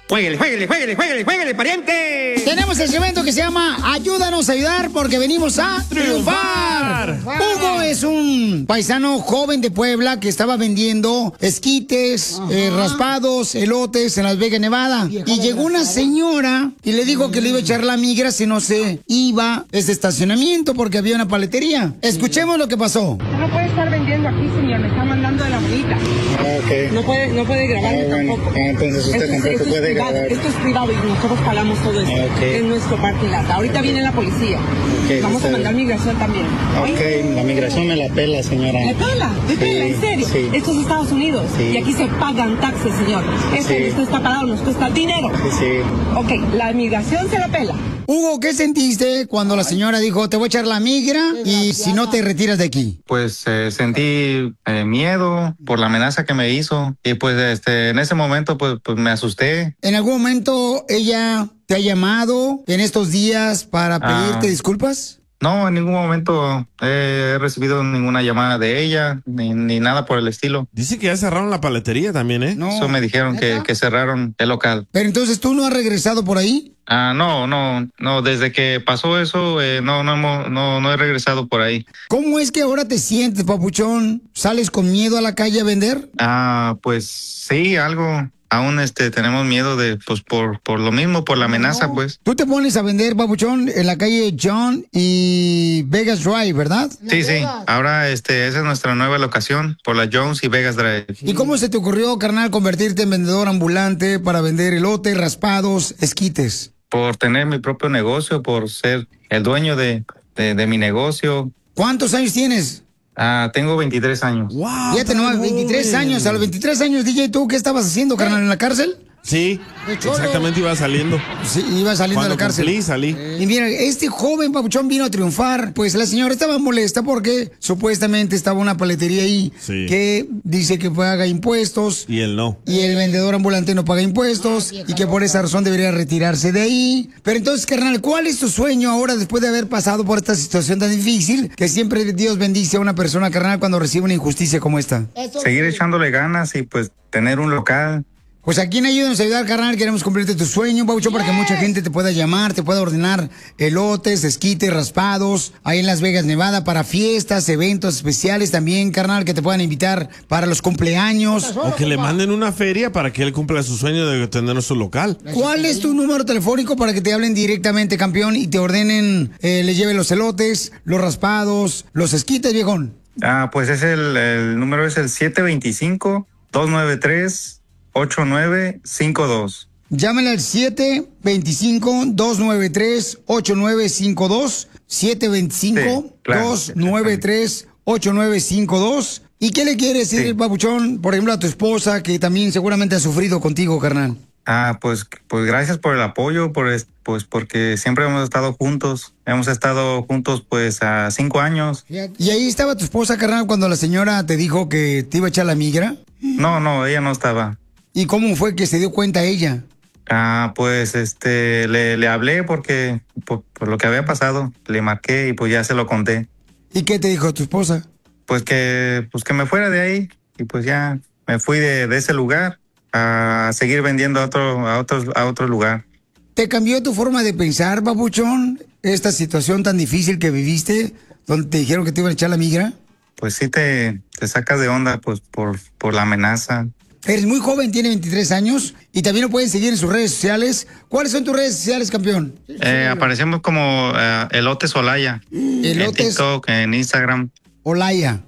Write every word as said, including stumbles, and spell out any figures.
¡Jueguele, jueguele, jueguele, jueguele, jueguele, pariente! Tenemos el segmento que se llama Ayúdanos a ayudar porque venimos a triunfar. Hugo es un paisano joven de Puebla que estaba vendiendo esquites, eh, raspados, elotes en Las Vegas, Nevada. Y llegó una señora y le dijo que le iba a echar la migra si no se iba ese estacionamiento porque había una paletería. Escuchemos lo que pasó. No puede estar vendiendo aquí, señor. Me está mandando de la abuelita. Okay. No puede, no puede grabar Ah, bueno. tampoco. Ah, entonces usted Esto es- tampoco esto es puede privado, grabar. Esto es privado y nosotros pagamos todo esto. Ah, ok. Es nuestro parking lot. Ahorita viene la policía. Ok, Vamos está a mandar bien. migración también. Ok, la migración me la pela, señora. ¿Me pela? ¿Me Sí, pela? ¿En serio? sí. Esto es Estados Unidos. Sí. Y aquí se pagan taxes, señor. Esto Sí. esto está pagado, nos cuesta dinero. Sí, sí. Ok, la migración se la pela. Hugo, ¿qué sentiste cuando la señora dijo te voy a echar la migra y si no te retiras de aquí? Pues eh, sentí eh, miedo por la amenaza que me hizo y pues este en ese momento pues, pues me asusté. ¿En algún momento ella te ha llamado en estos días para pedirte Ah. disculpas? No, en ningún momento he recibido ninguna llamada de ella ni, ni nada por el estilo. Dice que ya cerraron la paletería también, ¿eh? No. Eso me dijeron que, que cerraron el local. Pero entonces tú no has regresado por ahí. Ah, no, no, no, desde que pasó eso, eh, no, no, hemos- no, no he regresado por ahí. ¿Cómo es que ahora te sientes, papuchón? ¿Sales con miedo a la calle a vender? Ah, pues sí, algo. Aún este tenemos miedo de, pues por, por lo mismo, por la amenaza, pues. Tú te pones a vender, papuchón, en la calle John y Vegas Drive, ¿verdad? Sí, sí. Ahora este, esa es nuestra nueva locación, por la Jones y Vegas Drive. ¿Y cómo se te ocurrió, carnal, convertirte en vendedor ambulante para vender elote, raspados, esquites? Por tener mi propio negocio, por ser el dueño de, de, de mi negocio. ¿Cuántos años tienes? Ah, tengo veintitrés años. ¡Wow! Fíjate nomás, veintitrés años. A los veintitrés años, D J, ¿tú qué estabas haciendo, carnal, en la cárcel? Sí, exactamente iba saliendo. Sí, iba saliendo de Cuando la cárcel. cumplí, salí. Y mira, este joven papuchón vino a triunfar. Pues la señora estaba molesta porque supuestamente estaba una paletería ahí Sí. que dice que paga impuestos Y él no. y el vendedor ambulante no paga impuestos y que por esa razón debería retirarse de ahí. Pero entonces, carnal, ¿cuál es tu sueño ahora después de haber pasado por esta situación tan difícil que siempre Dios bendice a una persona, carnal, cuando recibe una injusticia como esta? Seguir echándole ganas y pues tener un local. Pues aquí en Ayúdanos a ayudar, carnal, queremos cumplirte tu sueño, Paucho, para que mucha gente te pueda llamar, te pueda ordenar elotes, esquites, raspados, ahí en Las Vegas, Nevada, para fiestas, eventos especiales también, carnal, que te puedan invitar para los cumpleaños. O que le manden una feria para que él cumpla su sueño de tener su local. ¿Cuál es tu número telefónico para que te hablen directamente, campeón, y te ordenen, eh, le lleven los elotes, los raspados, los esquites, viejón? Ah, pues es el, el número es el siete veinticinco, dos noventa y tres, ocho nueve cinco dos. Llámale al siete veinticinco, dos noventa y tres, ocho nueve cinco dos, siete veinticinco, dos noventa y tres, ocho nueve cinco dos. ¿Y qué le quiere decir, Sí. papuchón, por ejemplo, a tu esposa, que también seguramente ha sufrido contigo, carnal? Ah, pues, pues gracias por el apoyo, por es- pues porque siempre hemos estado juntos. Hemos estado juntos pues a cinco años. ¿Y ahí estaba tu esposa, carnal, cuando la señora te dijo que te iba a echar la migra? No, no, ella no estaba. ¿Y cómo fue que se dio cuenta ella? Ah, pues este, le, le hablé porque por, por lo que había pasado, le marqué y pues ya se lo conté. ¿Y qué te dijo tu esposa? Pues que, pues que me fuera de ahí y pues ya me fui de, de ese lugar a seguir vendiendo a otro, a otro, a otro lugar. ¿Te cambió tu forma de pensar, papuchón, esta situación tan difícil que viviste, donde te dijeron que te iban a echar la migra? Pues sí te, te sacas de onda pues por, por la amenaza. Eres muy joven, tiene veintitrés años y también lo pueden seguir en sus redes sociales. ¿Cuáles son tus redes sociales, campeón? Eh, aparecemos como eh, Elote Solaya. En Elotes TikTok, en Instagram. Olaya.